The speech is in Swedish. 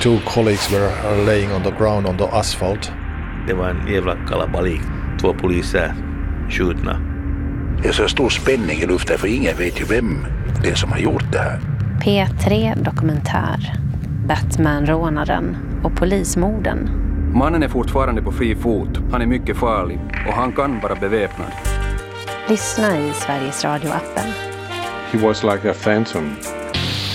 two colleagues were laying on the ground on the asphalt. Det var en jävla kalabalik. 2 poliser skjutna. Det är så stor spänning i luften för ingen vet ju vem det är som har gjort det här. P3 Dokumentär. Batman-rånaren och polismorden. Mannen är fortfarande på fri fot. Han är mycket farlig och han kan vara beväpnad. Lyssna i Sveriges Radio-appen. He was like a phantom.